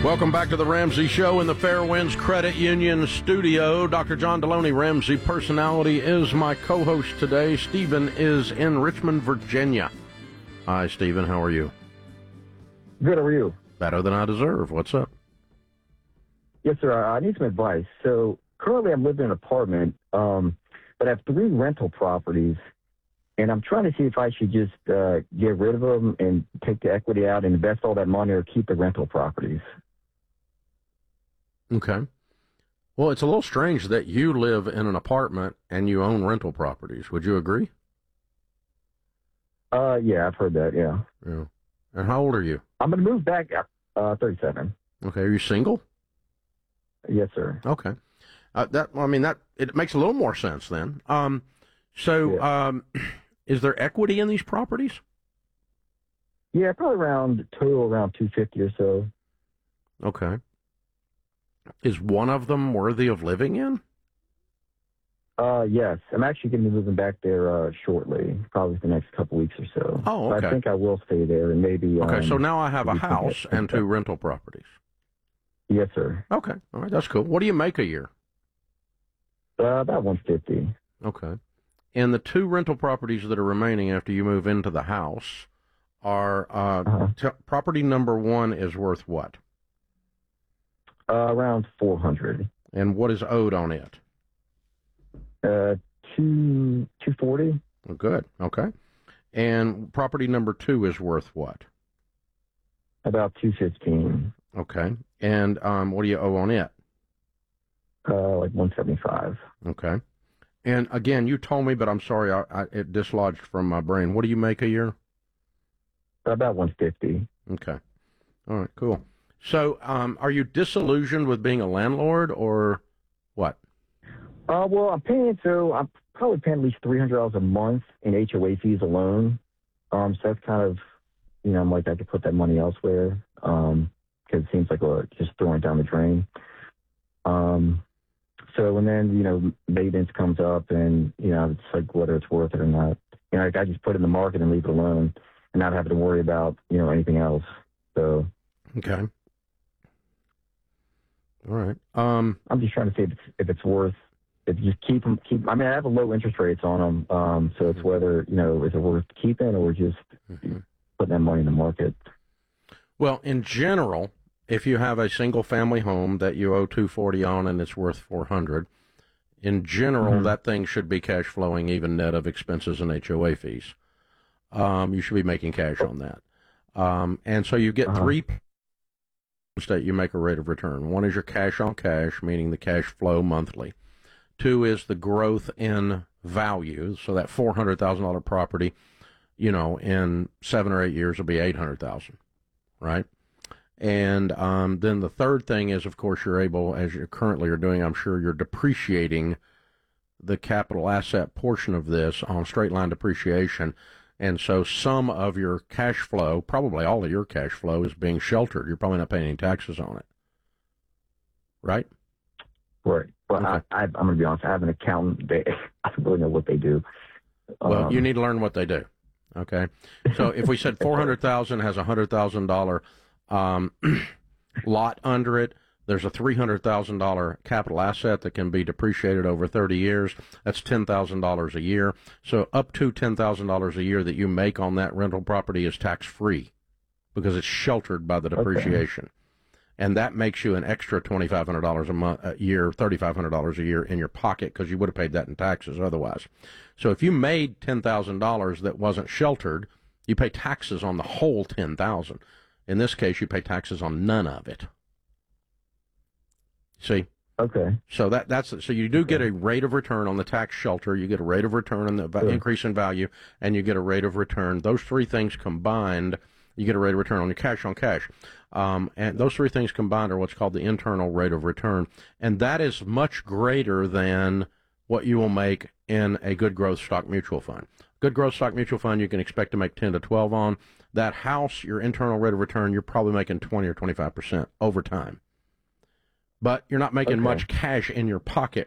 Welcome back to the Ramsey Show in the Fairwinds Credit Union studio. Dr. John Deloney, Ramsey Personality, is my co-host today. Stephen is in Richmond, Virginia. Hi, Stephen. How are you? Good. How are you? Better than I deserve. What's up? Yes, sir. I need some advice. So currently I'm living in an apartment, but I have 3 rental properties, and I'm trying to see if I should just get rid of them and take the equity out and invest all that money or keep the rental properties. Okay. Well, it's a little strange that you live in an apartment and you own rental properties. Would you agree? Yeah, I've heard that, yeah. Yeah. And how old are you? I'm going to move back, 37. Okay. Are you single? Yes, sir. Okay. It makes a little more sense then. Is there equity in these properties? Yeah, probably around 250 or so. Okay. Is one of them worthy of living in? Yes. I'm actually going to be moving back there shortly, probably the next couple weeks or so. Oh, okay. So I think I will stay there and maybe... Okay, so now I have a house and 2 rental properties. Yes, sir. Okay. All right, that's cool. What do you make a year? About 150. Okay. And the 2 rental properties that are remaining after you move into the house are... property number 1 is worth what? Around 400. And what is owed on it? 240. Oh, good. Okay. And property number 2 is worth what? About 215. Okay. And what do you owe on it? Like 175. Okay. And again, you told me, but I'm sorry, it dislodged from my brain. What do you make a year? About 150. Okay. All right, cool. So, are you disillusioned with being a landlord, or what? Well, I'm probably paying at least $300 a month in HOA fees alone. So that's kind of, I'm like, I could put that money elsewhere, because it seems like just throwing it down the drain. So, and then, maintenance comes up and, it's like whether it's worth it or not. I just put it in the market and leave it alone and not having to worry about, anything else. So. Okay. All right. I'm just trying to see if it's worth, if you just keep. I mean, I have a low interest rates on them, so it's whether is it worth keeping or just putting that money in the market. Well, in general, if you have a single family home that you owe $240 on and it's worth $400, in general, that thing should be cash flowing, even net of expenses and HOA fees. You should be making cash on that, and so you get 3. State you make a rate of return. 1 is your cash on cash, meaning the cash flow monthly. 2 is the growth in value. So that $400,000 property, in 7 or 8 years will be $800,000, right? And then the third thing is, of course, you're able, as you currently are doing, I'm sure you're depreciating the capital asset portion of this on straight line depreciation. And so some of your cash flow, probably all of your cash flow, is being sheltered. You're probably not paying any taxes on it. Right? Right. Well, okay. I'm going to be honest. I have an accountant. I don't really know what they do. Well, you need to learn what they do. Okay? So if we said $400,000 has a $100,000 lot under it, there's a $300,000 capital asset that can be depreciated over 30 years. That's $10,000 a year. So up to $10,000 a year that you make on that rental property is tax-free because it's sheltered by the depreciation. Okay. And that makes you an extra $2,500 a year, $3,500 a year in your pocket because you would have paid that in taxes otherwise. So if you made $10,000 that wasn't sheltered, you pay taxes on the whole $10,000. In this case, you pay taxes on none of it. See? Okay. So so you do get a rate of return on the tax shelter, you get a rate of return on the increase in value, and you get a rate of return. Those 3 things combined, you get a rate of return on your cash on cash. And those 3 things combined are what's called the internal rate of return. And that is much greater than what you will make in a good growth stock mutual fund. Good growth stock mutual fund, you can expect to make 10 to 12 on. That house, your internal rate of return, you're probably making 20 or 25% over time. But you're not making much cash in your pocket